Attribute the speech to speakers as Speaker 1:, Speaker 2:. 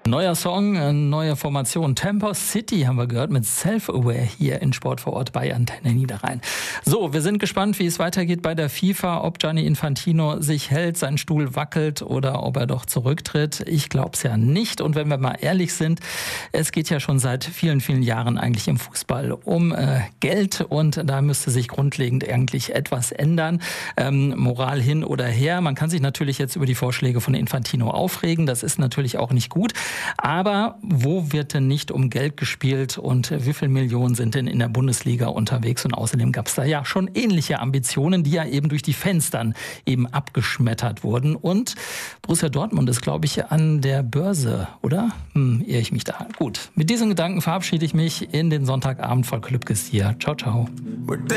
Speaker 1: Neuer Song, neue Formation. Tempo City haben wir gehört mit Self-Aware hier in Sport vor Ort bei Antenne Niederrhein. So, wir sind gespannt, wie es weitergeht bei der FIFA, ob Gianni Infantino sich hält, sein Stuhl wackelt oder ob er doch zurücktritt. Ich glaube es ja nicht. Und wenn wir mal ehrlich sind, es geht ja schon seit vielen, vielen Jahren eigentlich im Fußball um Geld und da müsste sich grundlegend eigentlich etwas ändern. Moral hin oder her. Man kann sich natürlich jetzt über die Vorschläge von Infantino aufregen. Das ist natürlich auch nicht gut. Aber wo wird denn nicht um Geld gespielt und wie viele Millionen sind denn in der Bundesliga unterwegs? Und außerdem gab es da ja schon ähnliche Ambitionen, die ja eben durch die Fans dann eben abgeschmettert wurden. Und Borussia Dortmund ist, glaube ich, an der Börse, oder? Irre ich mich da? Gut, mit diesen Gedanken verabschiede ich mich in den Sonntagabend. Volker Lübkes hier. Ciao, ciao.